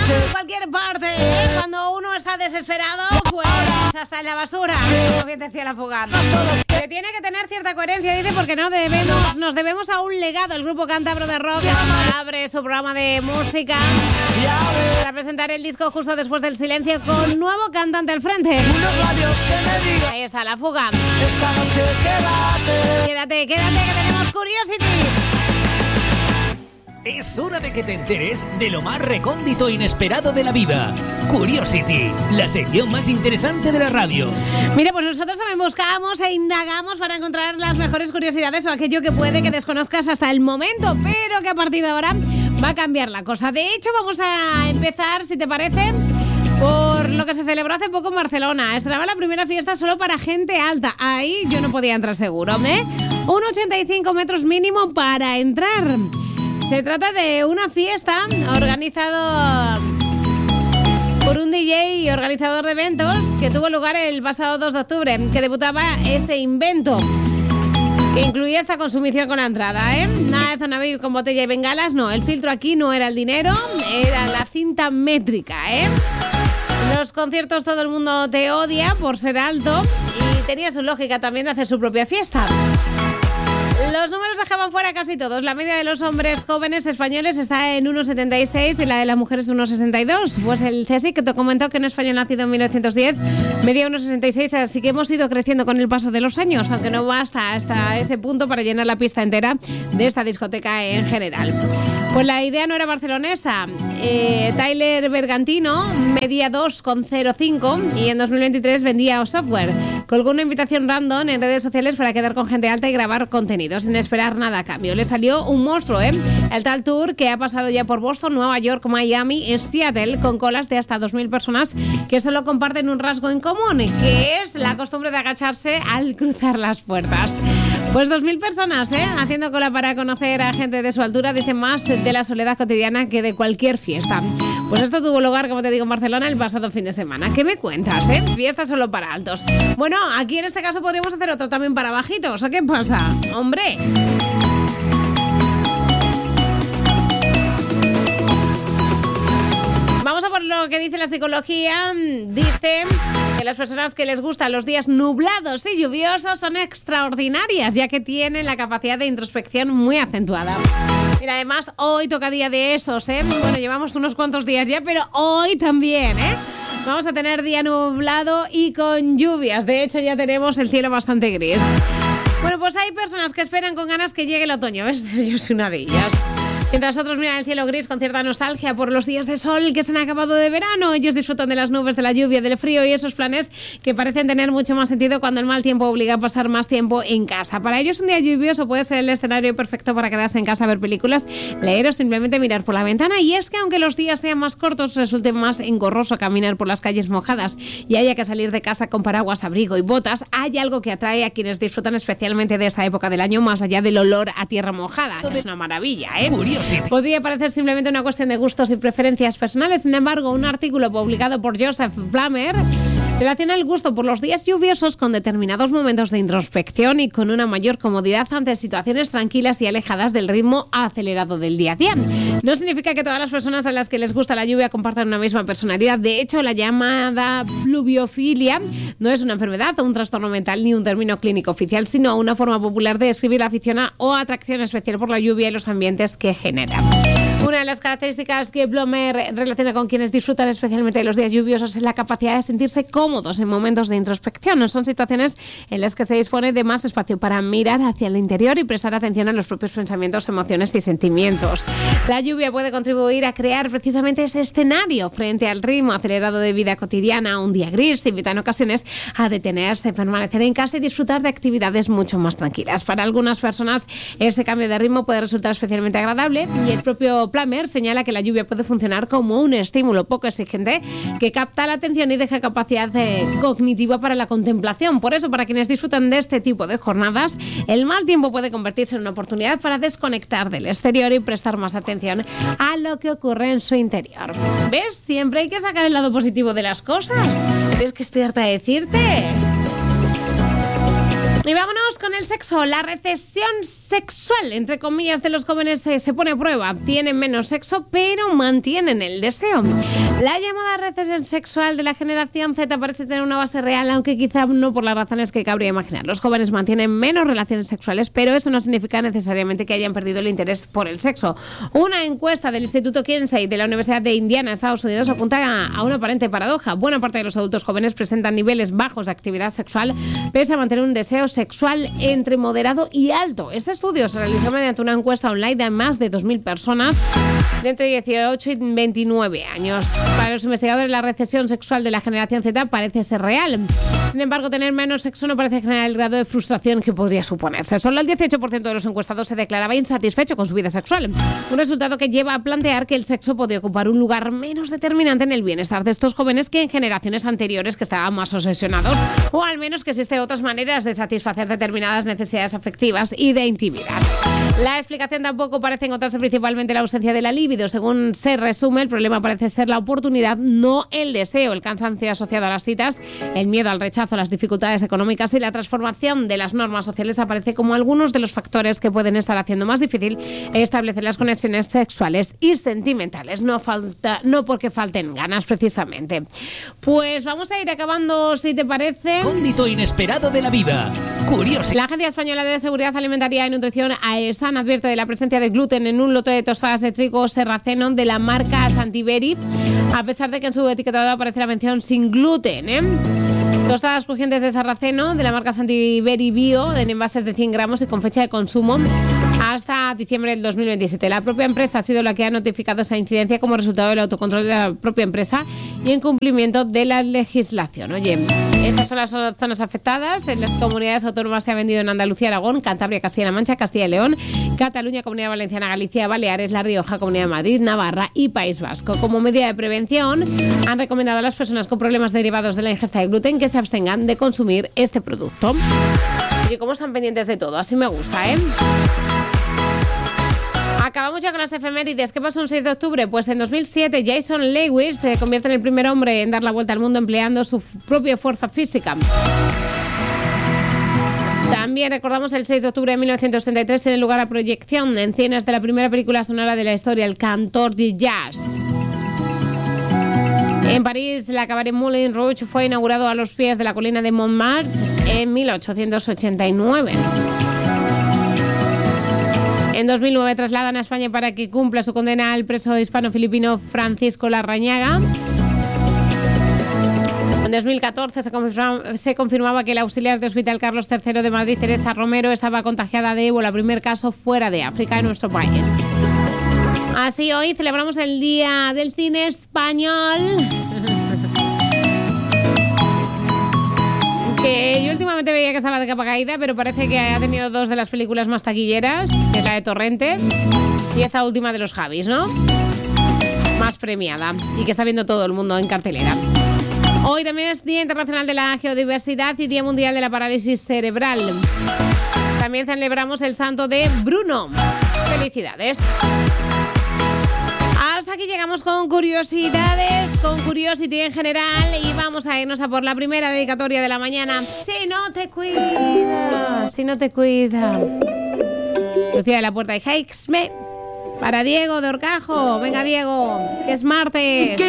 en cualquier parte. Cuando uno está desesperado, pues hasta en la basura, como bien decía La Fuga. Que tiene que tener cierta coherencia, dice, porque nos debemos a un legado. El grupo cántabro de rock abre su programa de música para presentar el disco justo después del silencio con nuevo cantante al frente. Ahí está La Fuga. Esta noche Quédate, que tenemos Curiosity. Es hora de que te enteres de lo más recóndito e inesperado de la vida. Curiosity, la sección más interesante de la radio. Mira, pues nosotros también buscamos e indagamos para encontrar las mejores curiosidades o aquello que puede que desconozcas hasta el momento, pero que a partir de ahora va a cambiar la cosa. De hecho, vamos a empezar, si te parece, por lo que se celebró hace poco en Barcelona. Estrenaba la primera fiesta solo para gente alta. Ahí yo no podía entrar seguro, ¿eh? 1,85 metros mínimo para entrar. Se trata de una fiesta organizada por un DJ y organizador de eventos que tuvo lugar el pasado 2 de octubre, que debutaba ese invento, que incluía esta consumición con la entrada, ¿eh? Nada de zona VIP con botella y bengalas, no. El filtro aquí no era el dinero, era la cinta métrica, ¿eh? En los conciertos todo el mundo te odia por ser alto y tenía su lógica también de hacer su propia fiesta. Los números dejaban fuera casi todos. La media de los hombres jóvenes españoles está en 1,76 y la de las mujeres 1,62. Pues el CSIC que te comentó que un español nacido en 1910 medía 1,66, así que hemos ido creciendo con el paso de los años, aunque no basta hasta ese punto para llenar la pista entera de esta discoteca en general. Pues la idea no era barcelonesa. Tyler Bergantino medía 2,05 y en 2023 vendía software. Colgó una invitación random en redes sociales para quedar con gente alta y grabar contenido sin esperar nada a cambio. Le salió un monstruo, ¿eh? El tal tour que ha pasado ya por Boston, Nueva York, Miami y Seattle, con colas de hasta 2.000 personas que solo comparten un rasgo en común, que es la costumbre de agacharse al cruzar las puertas. Pues 2.000 personas, haciendo cola para conocer a gente de su altura, dicen más de la soledad cotidiana que de cualquier fiesta. Pues esto tuvo lugar, como te digo, en Barcelona el pasado fin de semana. ¿Qué me cuentas, Fiesta solo para altos. Bueno, aquí en este caso podríamos hacer otro también para bajitos, ¿o qué pasa? ¡Hombre! Vamos a por lo que dice la psicología. Dice que las personas que les gustan los días nublados y lluviosos son extraordinarias, ya que tienen la capacidad de introspección muy acentuada. Mira, además, hoy toca día de esos, Bueno, llevamos unos cuantos días ya, pero hoy también, Vamos a tener día nublado y con lluvias. De hecho, ya tenemos el cielo bastante gris. Bueno, pues hay personas que esperan con ganas que llegue el otoño, ¿ves? Yo soy una de ellas. Mientras otros miran el cielo gris con cierta nostalgia por los días de sol que se han acabado de verano, ellos disfrutan de las nubes, de la lluvia, del frío y esos planes que parecen tener mucho más sentido cuando el mal tiempo obliga a pasar más tiempo en casa. Para ellos un día lluvioso puede ser el escenario perfecto para quedarse en casa a ver películas, leer o simplemente mirar por la ventana. Y es que aunque los días sean más cortos, resulte más engorroso caminar por las calles mojadas y haya que salir de casa con paraguas, abrigo y botas, hay algo que atrae a quienes disfrutan especialmente de esta época del año, más allá del olor a tierra mojada. Es una maravilla, Podría parecer simplemente una cuestión de gustos y preferencias personales. Sin embargo, un artículo publicado por Joseph Plummer relaciona el gusto por los días lluviosos con determinados momentos de introspección y con una mayor comodidad ante situaciones tranquilas y alejadas del ritmo acelerado del día a día. No significa que todas las personas a las que les gusta la lluvia compartan una misma personalidad. De hecho, la llamada pluviofilia no es una enfermedad o un trastorno mental ni un término clínico oficial, sino una forma popular de describir la afición o atracción especial por la lluvia y los ambientes que genera. Una de las características que Plummer relaciona con quienes disfrutan especialmente de los días lluviosos es la capacidad de sentirse cómodos en momentos de introspección. Son situaciones en las que se dispone de más espacio para mirar hacia el interior y prestar atención a los propios pensamientos, emociones y sentimientos. La lluvia puede contribuir a crear precisamente ese escenario frente al ritmo acelerado de vida cotidiana. Un día gris te invita en ocasiones a detenerse, permanecer en casa y disfrutar de actividades mucho más tranquilas. Para algunas personas ese cambio de ritmo puede resultar especialmente agradable y el propio Plummer señala que la lluvia puede funcionar como un estímulo poco exigente que capta la atención y deja capacidad cognitiva para la contemplación. Por eso, para quienes disfrutan de este tipo de jornadas, el mal tiempo puede convertirse en una oportunidad para desconectar del exterior y prestar más atención a lo que ocurre en su interior. ¿Ves? Siempre hay que sacar el lado positivo de las cosas. Si es que estoy harta de decirte. Y vámonos con el sexo. La recesión sexual, entre comillas, de los jóvenes se pone a prueba. Tienen menos sexo, pero mantienen el deseo. La llamada recesión sexual de la generación Z parece tener una base real, aunque quizá no por las razones que cabría imaginar. Los jóvenes mantienen menos relaciones sexuales, pero eso no significa necesariamente que hayan perdido el interés por el sexo. Una encuesta del Instituto Kinsey de la Universidad de Indiana, Estados Unidos, apunta a una aparente paradoja. Buena parte de los adultos jóvenes presentan niveles bajos de actividad sexual, pese a mantener un deseo sexual entre moderado y alto. Este estudio se realizó mediante una encuesta online de más de 2.000 personas de entre 18 y 29 años. Para los investigadores, la recesión sexual de la generación Z parece ser real. Sin embargo, tener menos sexo no parece generar el grado de frustración que podría suponerse. Solo el 18% de los encuestados se declaraba insatisfecho con su vida sexual. Un resultado que lleva a plantear que el sexo podría ocupar un lugar menos determinante en el bienestar de estos jóvenes que en generaciones anteriores que estaban más obsesionados, o al menos que existen otras maneras de satisfacer determinadas necesidades afectivas y de intimidad. La explicación tampoco parece encontrarse principalmente en la ausencia de la libido. Según se resume, el problema parece ser la oportunidad, no el deseo. El cansancio asociado a las citas, el miedo al rechazo, las dificultades económicas y la transformación de las normas sociales aparece como algunos de los factores que pueden estar haciendo más difícil establecer las conexiones sexuales y sentimentales. No porque falten ganas, precisamente. Pues vamos a ir acabando, si te parece. Cóndito inesperado de la vida. Curioso. La Agencia Española de Seguridad Alimentaria y Nutrición, AESAN, advierte de la presencia de gluten en un lote de tostadas de trigo sarraceno de la marca Santiberi, a pesar de que en su etiquetado aparece la mención sin gluten, Tostadas crujientes de sarraceno de la marca Santiberi Bio, en envases de 100 gramos y con fecha de consumo hasta diciembre del 2027. La propia empresa ha sido la que ha notificado esa incidencia como resultado del autocontrol de la propia empresa y en cumplimiento de la legislación. Oye, esas son las zonas afectadas. En las comunidades autónomas se ha vendido en Andalucía, Aragón, Cantabria, Castilla-La Mancha, Castilla y León, Cataluña, Comunidad Valenciana, Galicia, Baleares, La Rioja, Comunidad de Madrid, Navarra y País Vasco. Como medida de prevención, han recomendado a las personas con problemas derivados de la ingesta de gluten que se abstengan de consumir este producto. Oye, ¿cómo están pendientes de todo? Así me gusta, Acabamos ya con las efemérides. ¿Qué pasó un 6 de octubre? Pues en 2007 Jason Lewis se convierte en el primer hombre en dar la vuelta al mundo empleando su propia fuerza física. También recordamos el 6 de octubre de 1963 tiene lugar la proyección en cines de la primera película sonora de la historia, El cantor de jazz. En París, la Cabaret Moulin Rouge fue inaugurado a los pies de la colina de Montmartre en 1889. En 2009 trasladan a España para que cumpla su condena al preso hispano-filipino Francisco Larrañaga. En 2014 se confirmaba que el auxiliar de Hospital Carlos III de Madrid, Teresa Romero, estaba contagiada de ébola, primer caso fuera de África en nuestro país. Así hoy celebramos el Día del Cine Español. Que yo últimamente veía que estaba de capa caída, pero parece que ha tenido dos de las películas más taquilleras, que es la de Torrente y esta última de los Javis, ¿no? Más premiada y que está viendo todo el mundo en cartelera. Hoy también es Día Internacional de la Geodiversidad y Día Mundial de la Parálisis Cerebral. También celebramos el santo de Bruno. ¡Felicidades! Hasta aquí llegamos con curiosidades, con Curiosity en general, y vamos a irnos a por la primera dedicatoria de la mañana. Si no te cuida. Lucía de la Puerta y Hikes para Diego de Orcajo. Venga, Diego, que es martes.